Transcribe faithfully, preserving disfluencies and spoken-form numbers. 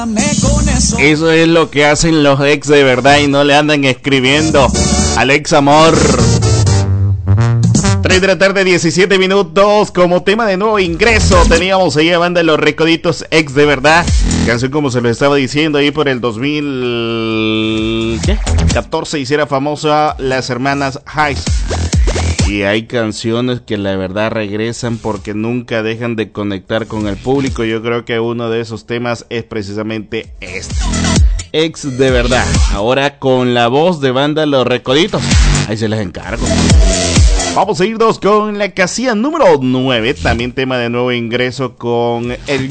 Eso es lo que hacen los ex de verdad y no le andan escribiendo al ex amor. tres de la tarde, diecisiete minutos. Como tema de nuevo ingreso teníamos ahí a banda Los Recoditos, ex de verdad. Canción, como se lo estaba diciendo, ahí por el dos mil catorce hiciera famosa las hermanas Hayes. Y hay canciones que la verdad regresan porque nunca dejan de conectar con el público. Yo creo que uno de esos temas es precisamente este, ex de verdad. Ahora con la voz de banda Los Recoditos. Ahí se les encargo. Vamos a irnos con la casilla número nueve. También tema de nuevo ingreso con el